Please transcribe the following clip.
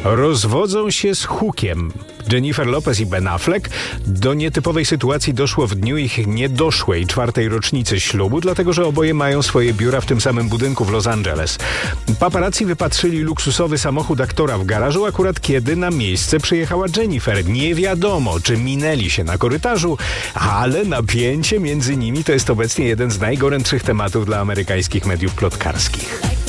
rozwodzą się z hukiem. Jennifer Lopez i Ben Affleck. Do nietypowej sytuacji doszło w dniu ich niedoszłej 4. rocznicy ślubu, dlatego że oboje mają swoje biura w tym samym budynku w Los Angeles. Paparazzi wypatrzyli luksusowy samochód aktora w garażu, akurat kiedy na miejsce przyjechała Jennifer. Nie wiadomo, czy minęli się na korytarzu, ale napięcie między nimi to jest obecnie jeden z najgorętszych tematów dla amerykańskich mediów plotkarskich.